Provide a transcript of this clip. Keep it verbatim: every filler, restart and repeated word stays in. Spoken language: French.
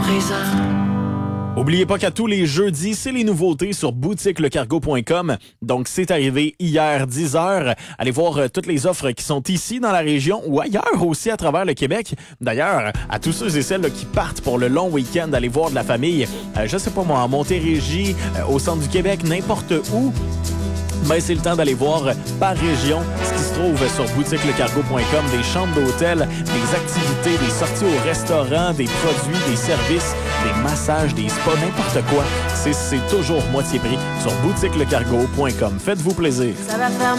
présent. Oubliez pas qu'à tous les jeudis, c'est les nouveautés sur boutique le cargo point com. Donc, c'est arrivé hier, dix heures. Allez voir euh, toutes les offres qui sont ici dans la région ou ailleurs aussi à travers le Québec. D'ailleurs, à tous ceux et celles là, qui partent pour le long week-end, aller voir de la famille, euh, je sais pas moi, en Montérégie, euh, au centre du Québec, n'importe où, ben, c'est le temps d'aller voir par région ce qui se trouve sur boutique le cargo point com, des chambres d'hôtel, des activités, des sorties au restaurant, des produits, des services, des massages, des spas, n'importe quoi. C'est, c'est toujours moitié prix sur boutique le cargo point com. Faites-vous plaisir. Ça va faire